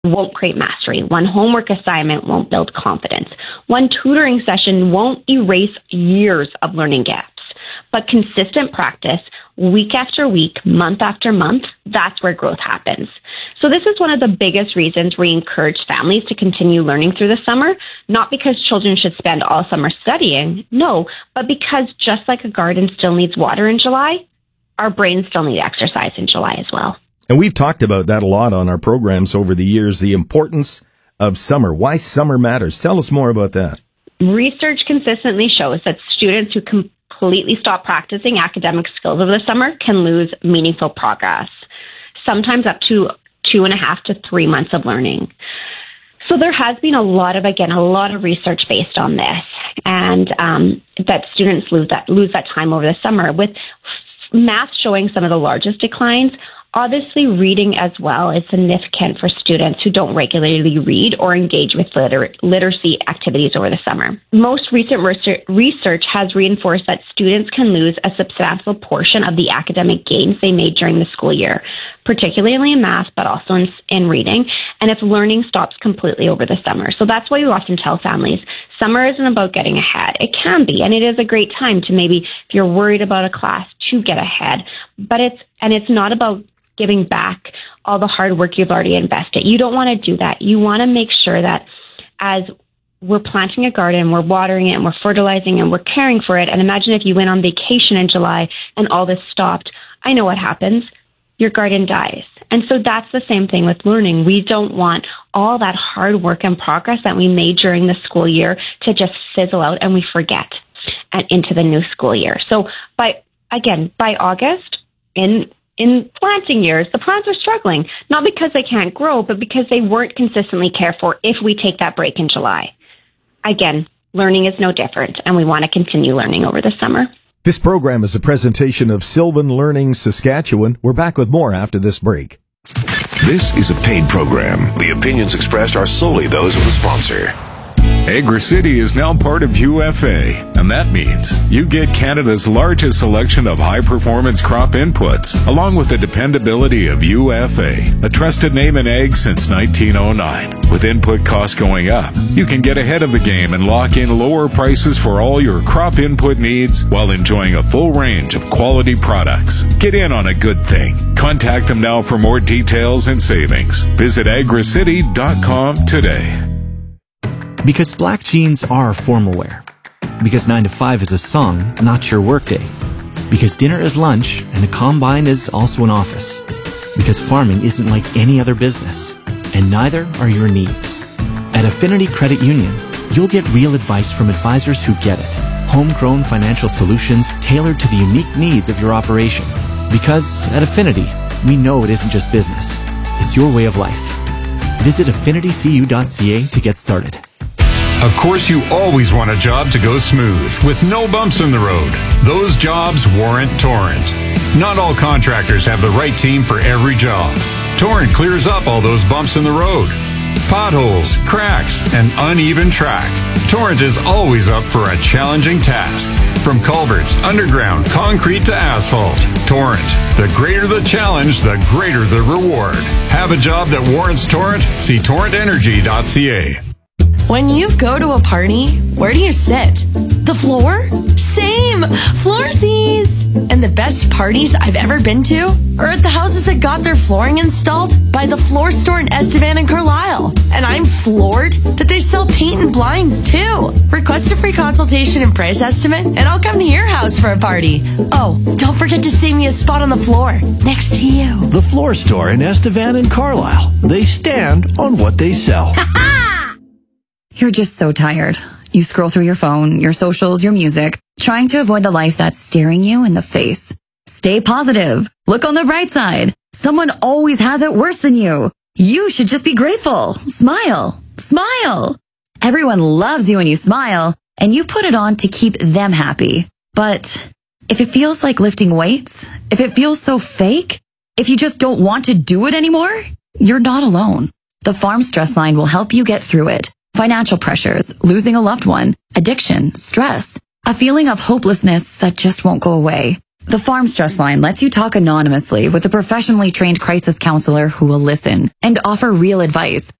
won't create mastery. One homework assignment won't build confidence. One tutoring session won't erase years of learning gaps. But consistent practice, week after week, month after month, that's where growth happens. So this is one of the biggest reasons we encourage families to continue learning through the summer, not because children should spend all summer studying, no, but because just like a garden still needs water in July, our brains still need exercise in July as well. And we've talked about that a lot on our programs over the years, the importance of summer, why summer matters. Tell us more about that. Research consistently shows that students who completely stop practicing academic skills over the summer can lose meaningful progress, sometimes up to 2.5 to 3 months of learning. So there has been a lot of research based on this, and that students lose that time over the summer, with math showing some of the largest declines. Obviously, reading as well is significant for students who don't regularly read or engage with literacy activities over the summer. Most recent research has reinforced that students can lose a substantial portion of the academic gains they made during the school year, particularly in math, but also in reading, and if learning stops completely over the summer. So that's why we often tell families, summer isn't about getting ahead. It can be, and it is a great time to maybe, if you're worried about a class, to get ahead. But it's not about giving back all the hard work you've already invested. You don't want to do that. You want to make sure that as we're planting a garden, we're watering it, and we're fertilizing, and we're caring for it. And imagine if you went on vacation in July and all this stopped. I know what happens. Your garden dies. And so that's the same thing with learning. We don't want all that hard work and progress that we made during the school year to just fizzle out and we forget and into the new school year. So by August, in planting years, the plants are struggling, not because they can't grow, but because they weren't consistently cared for if we take that break in July. Again, learning is no different, and we want to continue learning over the summer. This program is a presentation of Sylvan Learning Saskatchewan. We're back with more after this break. This is a paid program. The opinions expressed are solely those of the sponsor. AgriCity is now part of UFA, and that means you get Canada's largest selection of high-performance crop inputs, along with the dependability of UFA, a trusted name in ag since 1909. With input costs going up, you can get ahead of the game and lock in lower prices for all your crop input needs while enjoying a full range of quality products. Get in on a good thing. Contact them now for more details and savings. Visit agricity.com today. Because black jeans are formal wear. Because 9 to 5 is a song, not your workday. Because dinner is lunch and a combine is also an office. Because farming isn't like any other business. And neither are your needs. At Affinity Credit Union, you'll get real advice from advisors who get it. Homegrown financial solutions tailored to the unique needs of your operation. Because at Affinity, we know it isn't just business. It's your way of life. Visit affinitycu.ca to get started. Of course, you always want a job to go smooth, with no bumps in the road. Those jobs warrant Torrent. Not all contractors have the right team for every job. Torrent clears up all those bumps in the road. Potholes, cracks, and uneven track. Torrent is always up for a challenging task. From culverts, underground, concrete to asphalt. Torrent. The greater the challenge, the greater the reward. Have a job that warrants Torrent? See torrentenergy.ca. When you go to a party, where do you sit? The floor? Same! Floorsies! And the best parties I've ever been to are at the houses that got their flooring installed by the Floor Store in Estevan and Carlisle. And I'm floored that they sell paint and blinds too. Request a free consultation and price estimate, and I'll come to your house for a party. Oh, don't forget to save me a spot on the floor next to you. The Floor Store in Estevan and Carlisle. They stand on what they sell. You're just so tired. You scroll through your phone, your socials, your music, trying to avoid the life that's staring you in the face. Stay positive. Look on the bright side. Someone always has it worse than you. You should just be grateful. Smile. Smile. Everyone loves you when you smile, and you put it on to keep them happy. But if it feels like lifting weights, if it feels so fake, if you just don't want to do it anymore, you're not alone. The Farm Stress Line will help you get through it. Financial pressures, losing a loved one, addiction, stress, a feeling of hopelessness that just won't go away. The Farm Stress Line lets you talk anonymously with a professionally trained crisis counselor who will listen and offer real advice.